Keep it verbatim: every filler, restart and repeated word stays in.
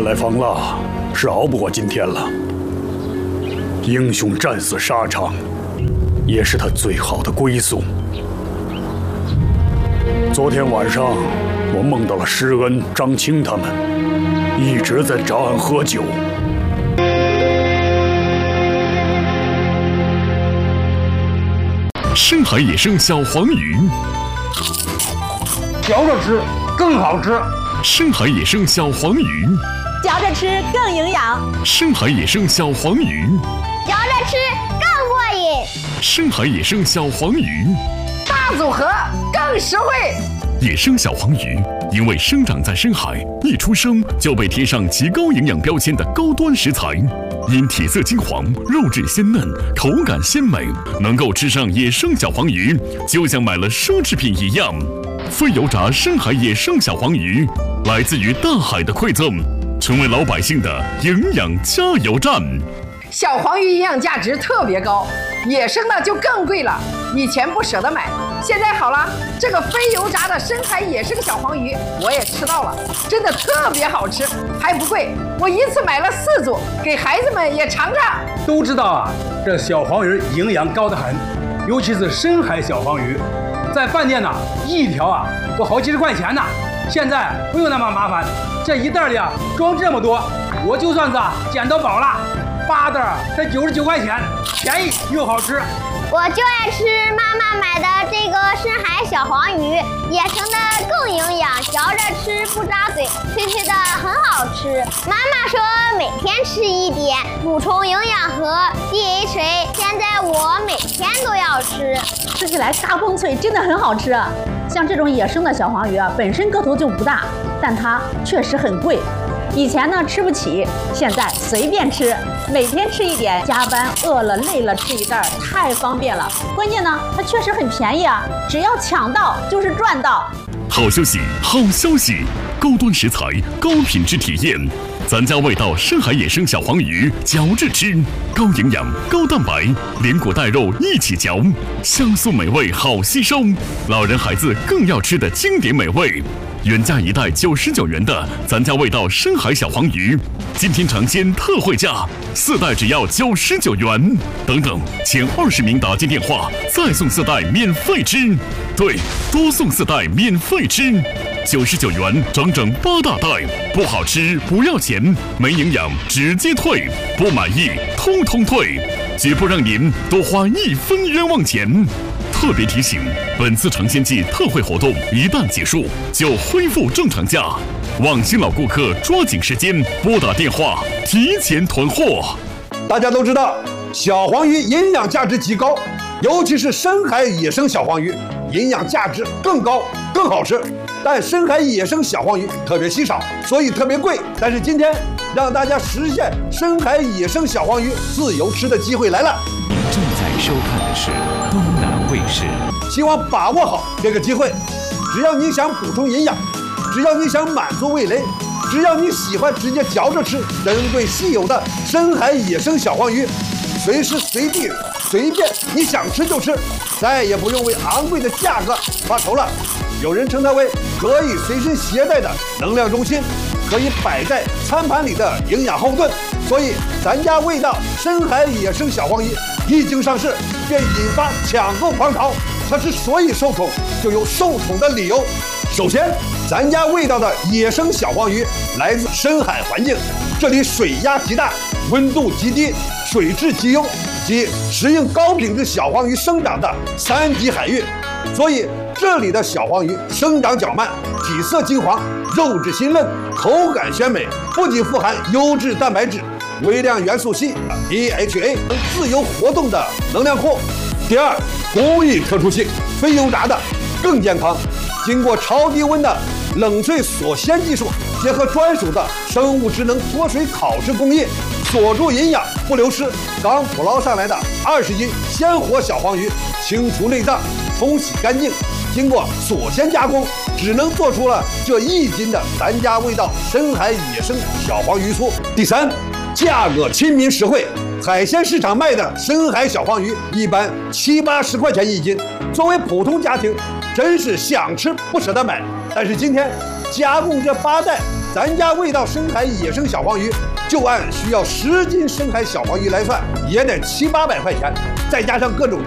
来方腊是熬不过今天了。英雄战死沙场，也是他最好的归宿。昨天晚上，我梦到了施恩、张青他们，一直在找俺喝酒。 深海野生小黄鱼， 嚼着吃更好吃。 深海野生小黄鱼， 嚼着吃更营养。 深海野生小黄鱼， 嚼着吃更过瘾。 深海野生小黄鱼， 大组合更实惠。 野生小黄鱼因为生长在深海，一出生就被贴上极高营养标签的高端食材，因体色金黄、肉质鲜嫩、口感鲜美，能够吃上野生小黄鱼，就像买了奢侈品一样。非油炸深海野生小黄鱼，来自于大海的馈赠，成为老百姓的营养加油站。 小黄鱼营养价值特别高，野生的就更贵了。以前不舍得买，现在好了，这个非油炸的深海野生小黄鱼我也吃到了，真的特别好吃，还不贵。我一次买了四组，给孩子们也尝尝。 都知道啊，这小黄鱼营养高得很，尤其是深海小黄鱼，在饭店呢，一条啊都好几十块钱呢。现在不用那么麻烦，这一袋里啊装这么多，我就算是啊捡到宝了。八袋才九十九块钱，便宜又好吃。 我就爱吃妈妈买的这个深海小黄鱼，野生的更营养，嚼着吃不扎嘴，脆脆的很好吃。妈妈说每天吃一点，补充营养和 D H A， 现在我每天都要吃， 吃起来嘎嘣脆，真的很好吃。像这种野生的小黄鱼啊，本身个头就不大，但它确实很贵。以前呢吃不起，现在随便吃，每天吃一点，加班饿了累了吃一袋，太方便了。关键呢，它确实很便宜啊，只要抢到就是赚到。 好消息，好消息！高端食材，高品质体验，咱家味道深海野生小黄鱼，嚼着吃，高营养、高蛋白，连骨带肉一起嚼，香酥美味，好吸收。老人孩子更要吃的经典美味。原价一袋九十九元的咱家味道深海小黄鱼，今天尝鲜特惠价，四袋只要九十九元。等等，前二十名打进电话，再送四袋免费吃。对，多送四袋免费吃，九十九元整整八大袋，不好吃不要钱，没营养直接退，不满意通通退，绝不让您多花一分冤枉钱。特别提醒，本次尝鲜季特惠活动一旦结束，就恢复正常价。望新老顾客抓紧时间拨打电话，提前囤货。 大家都知道，小黄鱼营养价值极高，尤其是深海野生小黄鱼，营养价值更高，更好吃。但深海野生小黄鱼特别稀少，所以特别贵。但是今天让大家实现深海野生小黄鱼自由吃的机会来了。 您正在收看的是东南卫视， 希望把握好这个机会。只要你想补充营养，只要你想满足味蕾，只要你喜欢直接嚼着吃珍贵稀有的深海野生小黄鱼，随时随地随便你想吃就吃，再也不用为昂贵的价格发愁了。有人称它为可以随身携带的能量中心，可以摆在餐盘里的营养后盾。所以咱家味道深海野生小黄鱼一经上市，便引发抢购狂潮。它之所以受宠，就有受宠的理由。首先，咱家味道的野生小黄鱼来自深海环境，这里水压极大，温度极低，水质极优，即适应高品质小黄鱼生长的三级海域。所以这里的小黄鱼生长较慢，体色金黄，肉质鲜嫩，口感鲜美，不仅富含优质蛋白质、微量元素硒、D H A 等自由活动的能量库。第二，工艺特殊性，非油炸的更健康，经过超低温的冷萃锁鲜技术，结合专属的生物智能脱水烤制工艺，锁住营养不流失。刚捕捞上来的二十斤鲜活小黄鱼，清除内脏，冲洗干净，经过锁鲜加工，只能做出了这一斤的咱家味道深海野生小黄鱼酥。第三，价格亲民实惠。海鲜市场卖的深海小黄鱼一般七八十块钱一斤，作为普通家庭，真是想吃不舍得买。但是今天加工这八袋咱家味道深海野生小黄鱼，就按需要十斤深海小黄鱼来算，也得七八百块钱，再加上各种